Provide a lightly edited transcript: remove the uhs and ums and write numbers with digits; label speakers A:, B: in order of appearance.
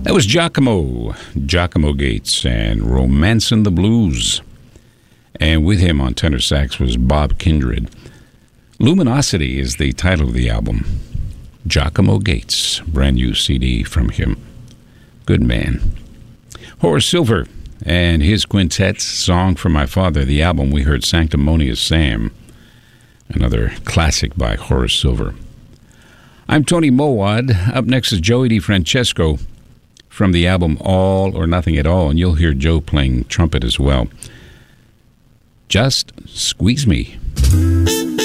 A: That was Giacomo Gates, and Romancin' the Blues. And with him on tenor sax was Bob Kindred. Luminosity is the title of the album. Giacomo Gates, brand new CD from him. Good man. Horace Silver and his quintet's Song for My Father. The album we heard, Sanctimonious Sam, another classic by Horace Silver. I'm Tony Mowad. Up next is Joey DeFrancesco from the album All or Nothing at All, and you'll hear Joe playing trumpet as well. Just Squeeze Me.